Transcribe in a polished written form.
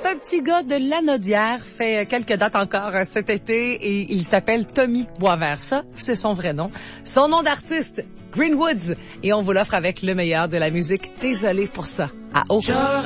un petit gars de Lanaudière, fait quelques dates encore cet été et il s'appelle Tommy Boisvert. Ça, c'est son vrai nom. Son nom d'artiste, Greenwoods. Et on vous l'offre avec le meilleur de la musique. Désolé pour ça. À haut.